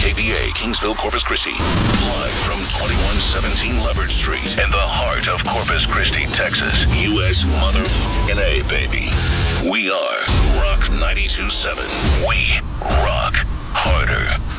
KBA, Kingsville, Corpus Christi. Live from 2117 Leverage Street in the heart of Corpus Christi, Texas. U.S. A, baby. We are Rock 92.7. We rock harder.